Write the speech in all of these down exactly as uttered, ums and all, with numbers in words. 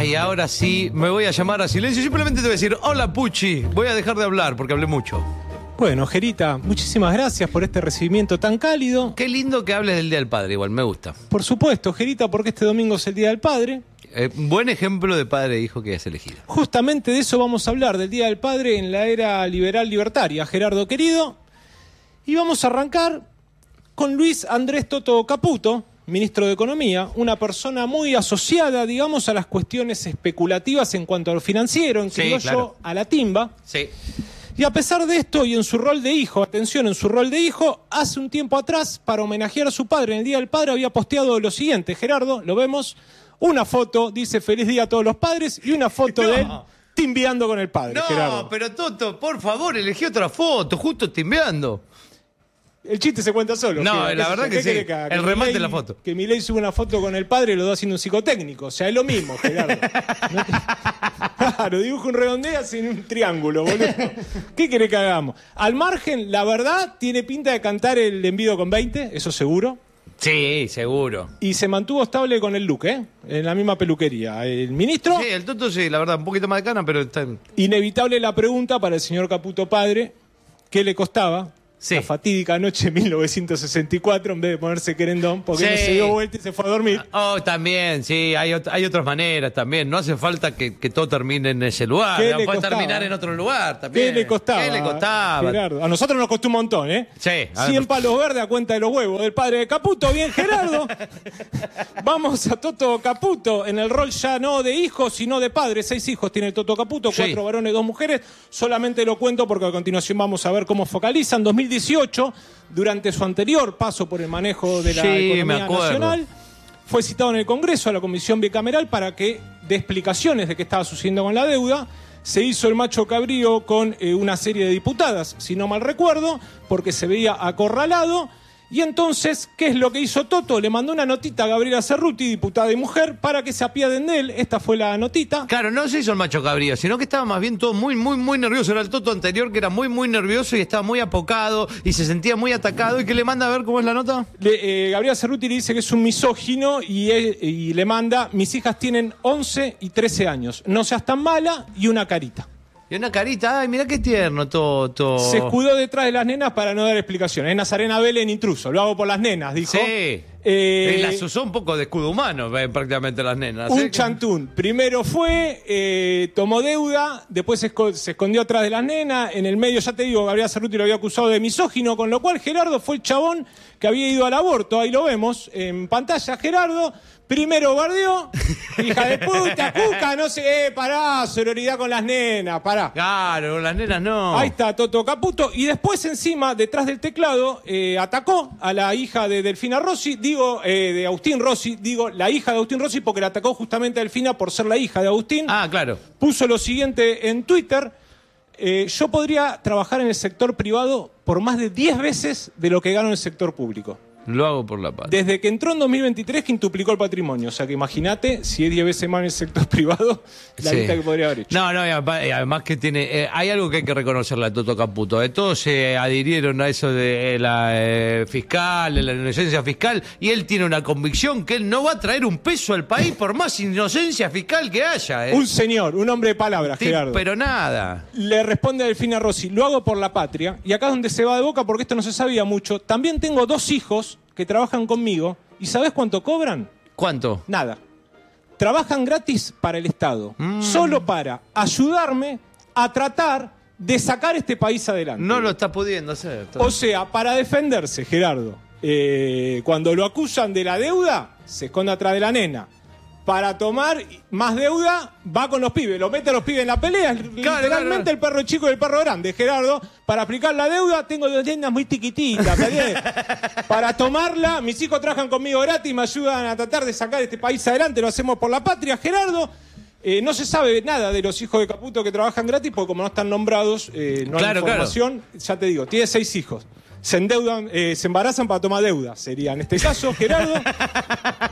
Ay, ahora sí, me voy a llamar a silencio. Simplemente te voy a decir, hola Pucci. Voy a dejar de hablar porque hablé mucho. Bueno, Gerita, muchísimas gracias por este recibimiento tan cálido. Qué lindo que hables del Día del Padre, igual, me gusta. Por supuesto, Gerita, porque este domingo es el Día del Padre. Eh, buen ejemplo de padre e hijo que has elegido. Justamente de eso vamos a hablar, del Día del Padre en la era liberal libertaria, Gerardo querido. Y vamos a arrancar con Luis Andrés Toto Caputo, ministro de Economía, una persona muy asociada, digamos, a las cuestiones especulativas en cuanto a lo financiero, en Sí, criollo, claro. a la timba. Sí. Y a pesar de esto, y en su rol de hijo, atención, en su rol de hijo, hace un tiempo atrás, para homenajear a su padre en el Día del Padre, había posteado lo siguiente, Gerardo, lo vemos, una foto, dice feliz día a todos los padres, y una foto No. de él timbeando con el padre, No, Gerardo. pero Toto, por favor, elegí otra foto, justo timbeando. El chiste se cuenta solo. No, Gerardo. la ¿Qué verdad se- que qué sí. quiere que haga? Que El remate Milei- de la foto. Que Milei sube una foto con el padre y lo da haciendo un psicotécnico. O sea, es lo mismo, Gerardo. No te- Claro, dibuja un redondeo sin un triángulo, boludo. ¿Qué quiere que hagamos? Al margen, la verdad, tiene pinta de cantar el envido con veinte, eso seguro. Sí, seguro. Y se mantuvo estable con el look, ¿eh? En la misma peluquería. El ministro, Sí, el Toto sí, la verdad, un poquito más de cana, pero está... inevitable la pregunta para el señor Caputo padre, ¿qué le costaba? Sí. La fatídica noche de mil novecientos sesenta y cuatro, en vez de ponerse querendón, porque Sí. no se dio vuelta y se fue a dormir. Oh, también, sí, hay, ot- hay otras maneras también. No hace falta que, que todo termine en ese lugar. ¿Qué le Puede costaba? terminar en otro lugar también. ¿Qué le costaba? ¿Qué le costaba? Gerardo? A nosotros nos costó un montón, ¿eh? Sí, a ver. cien palos verdes a cuenta de los huevos del padre de Caputo. Bien, Gerardo. Vamos a Toto Caputo en el rol ya no de hijo, sino de padre. Seis hijos tiene el Toto Caputo, Sí. cuatro varones, dos mujeres. Solamente lo cuento porque a continuación vamos a ver cómo focalizan. dos mil dieciocho, durante su anterior paso por el manejo de la Sí, me economía acuerdo. nacional, fue citado en el Congreso a la Comisión Bicameral para que dé explicaciones de qué estaba sucediendo con la deuda. Se hizo el macho cabrío con eh, una serie de diputadas, si no mal recuerdo, porque se veía acorralado. Y entonces, ¿qué es lo que hizo Toto? Le mandó una notita a Gabriela Cerruti, diputada y mujer, para que se apiaden de él. Esta fue la notita. Claro, no se hizo el macho cabrío, sino que estaba más bien todo muy, muy, muy nervioso. Era el Toto anterior que era muy, muy nervioso y estaba muy apocado y se sentía muy atacado. ¿Y que le manda a ver cómo es la nota? Le, eh, Gabriela Cerruti le dice que es un misógino y, él- y le manda: mis hijas tienen once y trece años, no seas tan mala, y una carita. Y una carita, ay, mirá qué tierno, Toto. Se escudó detrás de las nenas para no dar explicaciones. Es Nazarena Belén intruso, lo hago por las nenas, dijo. Sí. Eh, Eh, las usó un poco de escudo humano, eh, prácticamente las nenas. un ¿eh? chantún. Primero fue, eh, tomó deuda, después se, esco- se escondió atrás de las nenas. En el medio, ya te digo, Gabriela Cerruti lo había acusado de misógino, con lo cual Gerardo fue el chabón que había ido al aborto. Ahí lo vemos en pantalla, Gerardo. Primero bardeó, hija de puta, cuca, no sé, eh, pará, sororidad con las nenas, pará. Claro, las nenas no. Ahí está Toto Caputo. Y después encima, detrás del teclado, eh, atacó a la hija de Delfina Rossi, digo, eh, de Agustín Rossi, digo, la hija de Agustín Rossi, porque la atacó justamente a Delfina por ser la hija de Agustín. Ah, claro. Puso lo siguiente en Twitter: eh, yo podría trabajar en el sector privado por más de diez veces de lo que gano en el sector público. Lo hago por la paz. Desde que entró en dos mil veintitrés quintuplicó el patrimonio. O sea que imagínate, si es diez veces más en el sector privado, la Sí. lista que podría haber hecho. No, no, y además, y además que tiene. eh, hay algo que hay que reconocerle a Toto Caputo. eh, todos se adhirieron a eso de eh, la eh, fiscal, de la inocencia fiscal, y él tiene una convicción que él no va a traer un peso al país por más inocencia fiscal que haya. eh. Un señor, un hombre de palabras, Sí, Gerardo. pero nada. Le responde a Delfina Rossi: lo hago por la patria. Y acá es donde se va de boca, porque esto no se sabía mucho. También tengo dos hijos que trabajan conmigo. ¿Y sabés cuánto cobran? ¿Cuánto? Nada. Trabajan gratis para el Estado. Mm. Solo para ayudarme a tratar de sacar este país adelante. No lo está pudiendo hacer. O sea, para defenderse, Gerardo, eh, cuando lo acusan de la deuda, se esconde atrás de la nena. Para tomar más deuda, va con los pibes, lo mete a los pibes en la pelea. Es literalmente claro, claro. el perro chico y el perro grande, Gerardo. Para aplicar la deuda, tengo dos nenas muy chiquititas. ¿Entendés? Para tomarla, mis hijos trabajan conmigo gratis, me ayudan a tratar de sacar este país adelante, lo hacemos por la patria, Gerardo. Eh, no se sabe nada de los hijos de Caputo que trabajan gratis, porque como no están nombrados, eh, no Claro, hay información. Ya te digo, tiene seis hijos. Se endeudan, eh, se embarazan para tomar deuda, sería en este caso, Gerardo.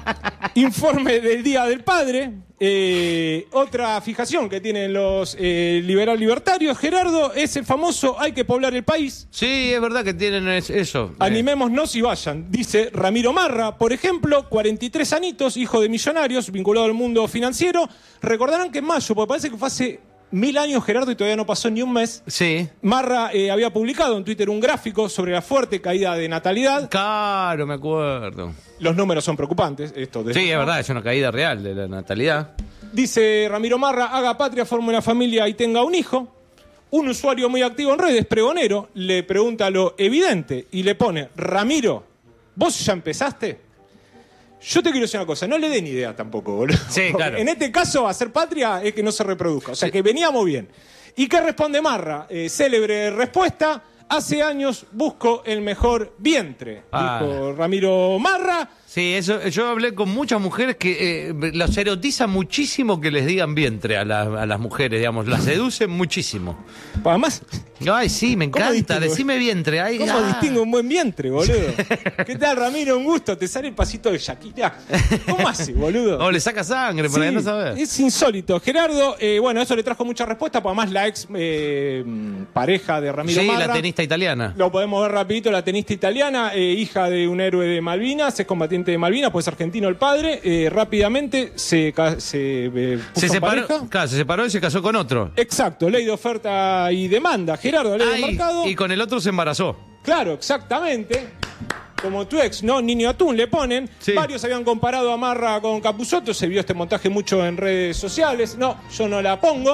Informe del Día del Padre. Eh, otra fijación que tienen los eh, liberal libertarios, Gerardo, es el famoso hay que poblar el país. Sí, es verdad que tienen eso. Animémonos y vayan. Dice Ramiro Marra, por ejemplo, cuarenta y tres anitos, hijo de millonarios, vinculado al mundo financiero. Recordarán que en mayo, porque parece que fue hace mil años, Gerardo, y todavía no pasó ni un mes. Sí. Marra eh, había publicado en Twitter un gráfico sobre la fuerte caída de natalidad. Claro, me acuerdo. Los números son preocupantes. Esto de sí, es verdad, es una caída real de la natalidad. Dice Ramiro Marra, haga patria, forme una familia y tenga un hijo. Un usuario muy activo en redes, pregonero, le pregunta lo evidente y le pone, Ramiro, ¿vos ya empezaste? Yo te quiero decir una cosa, no le den idea tampoco, boludo. Sí, claro. En este caso, hacer patria es que no se reproduzca. O sea, sí, que veníamos bien. ¿Y qué responde Marra? Eh, célebre respuesta. Hace años busco el mejor vientre, ah. dijo Ramiro Marra. Sí, eso, yo hablé con muchas mujeres que eh, los erotiza muchísimo que les digan vientre a, la, a las mujeres, digamos, las seducen muchísimo. Además, ay, sí, me encanta, decime vientre. Ay, ¿cómo ah. distingo un buen vientre, boludo? ¿Qué tal, Ramiro? Un gusto, te sale el pasito de Shakira. ¿Cómo hace, boludo? O le saca sangre, sí, para no saber. Es insólito. Gerardo, eh, bueno, eso le trajo mucha respuesta, porque además la ex eh, pareja de Ramiro sí, Marra. Sí, la tenista italiana. Lo podemos ver rapidito, la tenista italiana, eh, hija de un héroe de Malvinas, es combatiente de Malvinas, pues argentino el padre, eh, rápidamente se, se eh, puso se separó, pareja. Claro, se separó y se casó con otro. Exacto, ley de oferta y demanda. Gerardo, ley ah, de mercado. Y con el otro se embarazó. Claro, exactamente. Como tu ex, ¿no? Niño Atún le ponen. Sí. Varios habían comparado a Marra con Capusotto. Se vio este montaje mucho en redes sociales. No, yo no la pongo.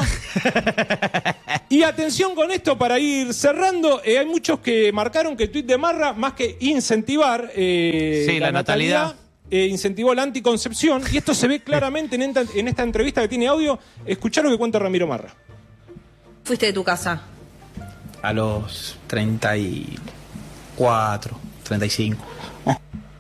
Y atención con esto para ir cerrando. Eh, hay muchos que marcaron que el tuit de Marra, más que incentivar eh, sí, la, la natalidad, natalidad eh, incentivó la anticoncepción. Y esto se ve claramente en esta, en esta entrevista que tiene audio. Escuchá lo que cuenta Ramiro Marra. ¿Fuiste de tu casa? A los treinta y cuatro. treinta y cinco. Oh.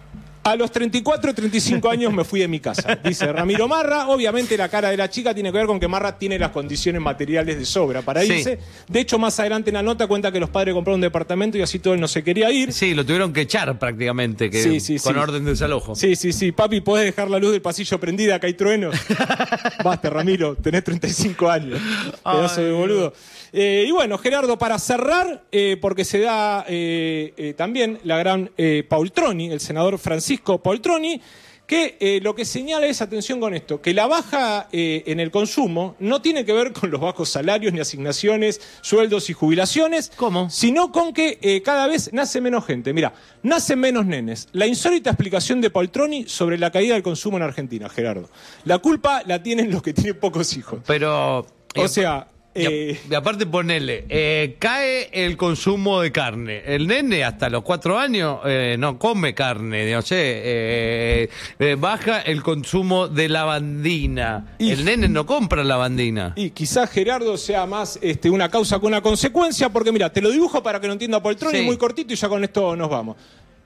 A los treinta y cuatro, treinta y cinco años me fui de mi casa, dice Ramiro Marra. Obviamente la cara de la chica tiene que ver con que Marra tiene las condiciones materiales de sobra para sí. irse. De hecho, más adelante en la nota cuenta que los padres compraron un departamento y así todo él no se quería ir. Sí, lo tuvieron que echar prácticamente, que sí, sí, con sí. orden de desalojo. Sí, sí, sí. Papi, ¿podés dejar la luz del pasillo prendida? Que hay truenos. Basta, Ramiro, tenés treinta y cinco años. Pedazo de boludo. Eh, y bueno, Gerardo, para cerrar, eh, porque se da eh, eh, también la gran eh, Paultroni, el senador Francisco Paultroni, que eh, lo que señala es, atención con esto, que la baja eh, en el consumo no tiene que ver con los bajos salarios, ni asignaciones, sueldos y jubilaciones. ¿Cómo? Sino con que eh, cada vez nace menos gente. Mira, nacen menos nenes. La insólita explicación de Paultroni sobre la caída del consumo en Argentina, Gerardo. La culpa la tienen los que tienen pocos hijos. Pero... O eh, sea... Y, a, y aparte ponele, eh, cae el consumo de carne. El nene hasta los cuatro años eh, no come carne, no sé, eh, eh, baja el consumo de lavandina. Y, el nene no compra lavandina. Y quizás, Gerardo, sea más este, una causa que una consecuencia, porque mira, te lo dibujo para que lo entienda Paultroni, sí. muy cortito y ya con esto nos vamos.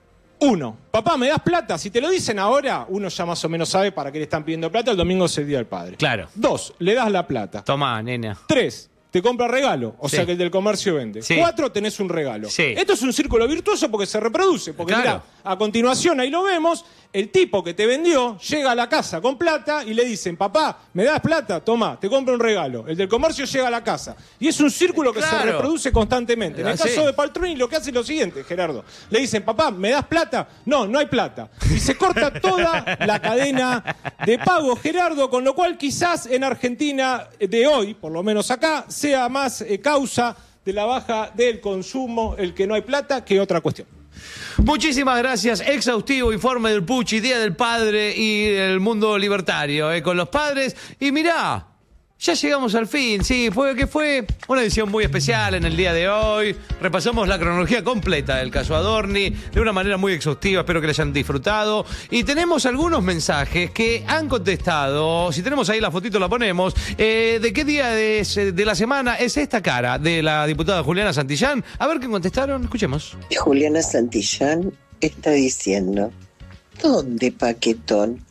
Uno, papá, ¿me das plata? Si te lo dicen ahora, uno ya más o menos sabe para qué le están pidiendo plata. El domingo es el Día del Padre. Claro. Dos, le das la plata. Tomá, nena. Tres, te compra regalo, o sí. sea que el del comercio vende. Sí. Cuatro, tenés un regalo. Sí. Esto es un círculo virtuoso porque se reproduce. Porque claro. mirá, a continuación, ahí lo vemos, el tipo que te vendió llega a la casa con plata y le dicen, papá, ¿me das plata? Toma, te compro un regalo. El del comercio llega a la casa. Y es un círculo que claro. se reproduce constantemente. En el sí. caso de Paultroni lo que hace es lo siguiente, Gerardo. Le dicen, papá, ¿me das plata? No, no hay plata. Y se corta toda la cadena de pago, Gerardo, con lo cual quizás en Argentina de hoy, por lo menos acá, sea más eh, causa de la baja del consumo, el que no hay plata, que otra cuestión. Muchísimas gracias. Exhaustivo informe del Pucci, Día del Padre y el mundo libertario, eh, con los padres. Y mirá, ya llegamos al fin, sí, fue que fue una edición muy especial en el día de hoy. Repasamos la cronología completa del caso Adorni de una manera muy exhaustiva, espero que la hayan disfrutado. Y tenemos algunos mensajes que han contestado, si tenemos ahí la fotito la ponemos, eh, de qué día de, de la semana es esta cara de la diputada Juliana Santillán. A ver qué contestaron, escuchemos. Juliana Santillán está diciendo, ¿dónde paquetón?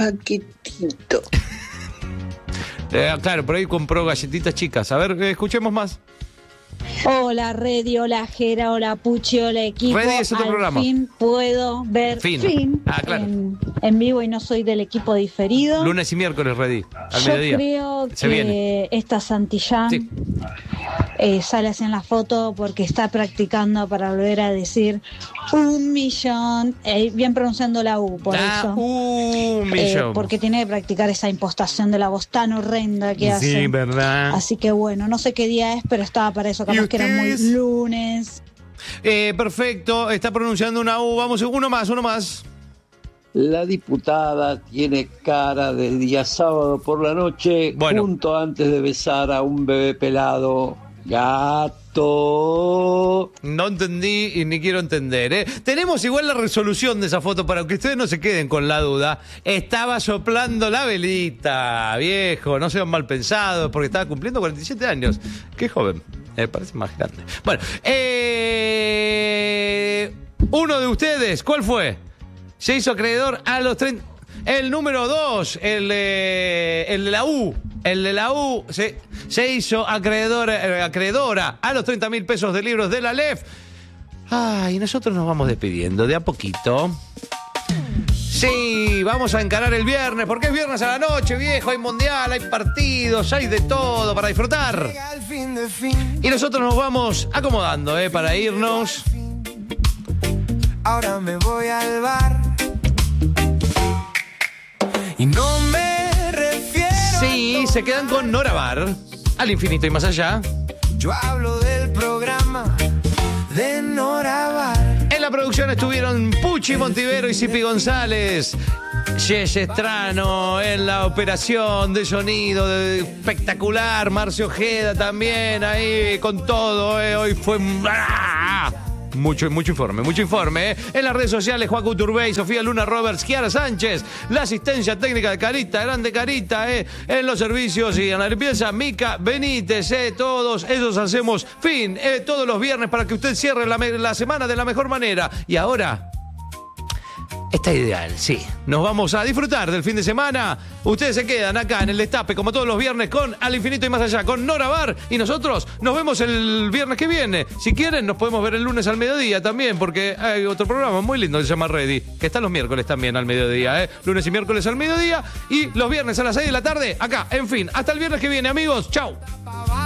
Paquetito. Eh, claro, por ahí compró galletitas chicas. A ver, escuchemos más. Hola Reddy, hola Jera, hola Puchi, hola equipo. Reddy es otro Al programa. fin puedo ver Fin. fin, Ah, claro. en, en vivo y no soy del equipo diferido. Lunes y miércoles, Reddy, al Yo mediodía. creo Se que viene. esta Santillán Sí. eh, sale así en la foto porque está practicando para volver a decir un millón, eh, bien pronunciando la U, por Ah, eso. un Eh, millón. porque tiene que practicar esa impostación de la voz tan horrenda que Sí, hace. verdad. Así que bueno, no sé qué día es, pero estaba para eso, ¿Y capaz que era muy ustedes? lunes. Eh, perfecto, está pronunciando una U. Vamos, uno más, uno más. La diputada tiene cara de día sábado por la noche, Bueno. junto antes de besar a un bebé pelado. Gato. No entendí y ni quiero entender, ¿eh? Tenemos igual la resolución de esa foto para que ustedes no se queden con la duda. Estaba soplando la velita, viejo, no sean mal pensados, porque estaba cumpliendo cuarenta y siete años. Qué joven, me parece más grande. Bueno, eh, uno de ustedes, ¿cuál fue? Se hizo acreedor a los treinta. El número dos, el, eh, el de la U. El de la U se, se hizo acreedora, eh, acreedora a los treinta mil pesos de libros de la L E F. Ay, nosotros nos vamos despidiendo de a poquito. Sí, vamos a encarar el viernes, porque es viernes a la noche, viejo. Hay mundial, hay partidos, hay de todo para disfrutar. Y nosotros nos vamos acomodando, ¿eh? Para irnos. Ahora me voy al bar y no me refiero. Sí, se quedan con Nora Bar, al infinito y más allá. Yo hablo del programa de Nora Bar. En la producción estuvieron Puchi Montivero y Cipi González. Yes Estrano en la operación de sonido de- espectacular. Marcio Ojeda también ahí con todo. eh. Hoy fue... ¡Ah! Mucho, mucho informe, mucho informe. ¿eh? En las redes sociales, Joaquín Turbey, Sofía Luna Roberts, Kiara Sánchez, la asistencia técnica de Carita, grande Carita, ¿eh? En los servicios y en la limpieza, Mica Benítez, ¿eh? Todos esos hacemos fin, ¿eh? Todos los viernes para que usted cierre la, me- la semana de la mejor manera. Y ahora... está ideal, sí. Nos vamos a disfrutar del fin de semana. Ustedes se quedan acá en el Destape, como todos los viernes, con Al Infinito y Más Allá, con Nora Bar. Y nosotros nos vemos el viernes que viene. Si quieren, nos podemos ver el lunes al mediodía también, porque hay otro programa muy lindo que se llama Ready, que está los miércoles también al mediodía, ¿eh? Lunes y miércoles al mediodía. Y los viernes a las seis de la tarde, acá. En fin, hasta el viernes que viene, amigos. Chau.